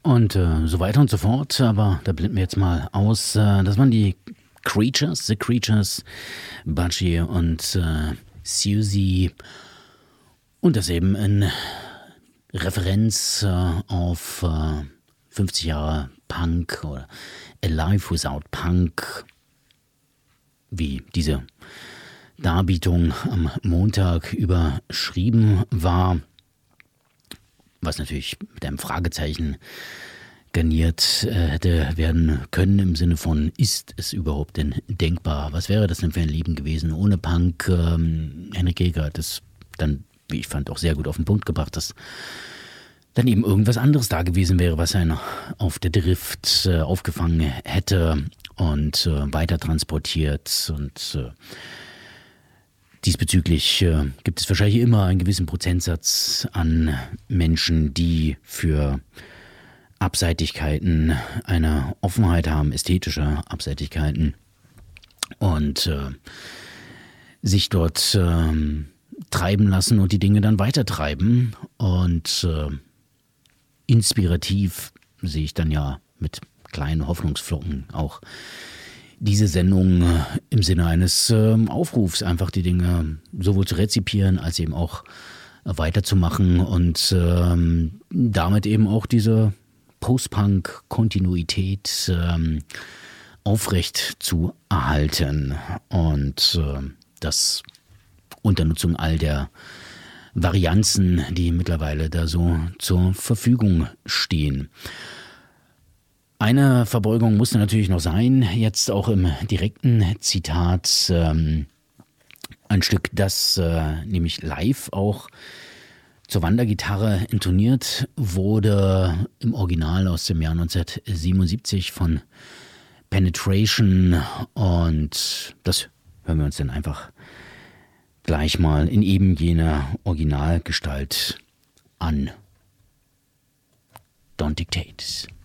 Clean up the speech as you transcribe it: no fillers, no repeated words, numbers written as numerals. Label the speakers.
Speaker 1: und so weiter und so fort. Aber da blenden wir jetzt mal aus. Das waren die Creatures, The Creatures, Budgie und Susie. Und das eben in Referenz auf 50 Jahre Punk oder Alive Without Punk, wie diese Darbietung am Montag überschrieben war, was natürlich mit einem Fragezeichen garniert hätte werden können im Sinne von, ist es überhaupt denn denkbar? Was wäre das denn für ein Leben gewesen ohne Punk? Henrik Jäger hat es dann, wie ich fand, auch sehr gut auf den Punkt gebracht, dass dann eben irgendwas anderes da gewesen wäre, was einen auf der Drift aufgefangen hätte und weiter transportiert. Und diesbezüglich gibt es wahrscheinlich immer einen gewissen Prozentsatz an Menschen, die für Abseitigkeiten eine Offenheit haben, ästhetische Abseitigkeiten, und sich dort treiben lassen und die Dinge dann weitertreiben. Und inspirativ sehe ich dann ja mit kleinen Hoffnungsflocken auch diese Sendung im Sinne eines Aufrufs, einfach die Dinge sowohl zu rezipieren als eben auch weiterzumachen und damit eben auch diese Post-Punk-Kontinuität aufrecht zu erhalten und das unter Nutzung all der Varianzen, die mittlerweile da so zur Verfügung stehen. Eine Verbeugung musste natürlich noch sein, jetzt auch im direkten Zitat, ein Stück, das nämlich live auch zur Wandergitarre intoniert wurde, im Original aus dem Jahr 1977 von Penetration, und das hören wir uns dann einfach gleich mal in eben jener Originalgestalt an. Don't Dictate.